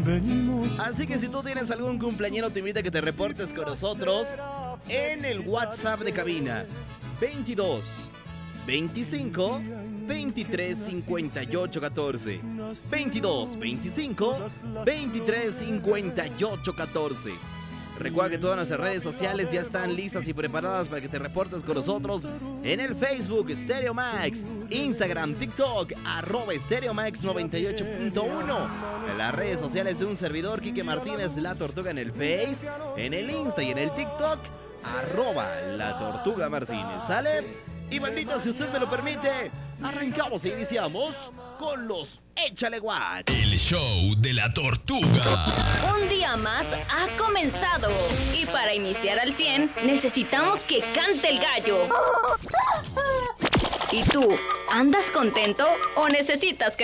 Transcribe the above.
Así que si tú tienes algún cumpleañero, te invito a que te reportes con nosotros en el WhatsApp de cabina 22 25 23 58 14 22 25 23 58 14. Recuerda que todas nuestras redes sociales ya están listas y preparadas para que te reportes con nosotros en el Facebook Stereo Max, Instagram, TikTok, @StereoMax98.1. En las redes sociales de un servidor, Quique Martínez, La Tortuga en el Face, en el Insta y en el TikTok, @La Tortuga Martínez. ¿Sale? Y maldita, si usted me lo permite, arrancamos e iniciamos con los Échale Watch. El show de la tortuga. Un día más ha comenzado. Y para iniciar al 100, necesitamos que cante el gallo. ¿Y tú, andas contento o necesitas que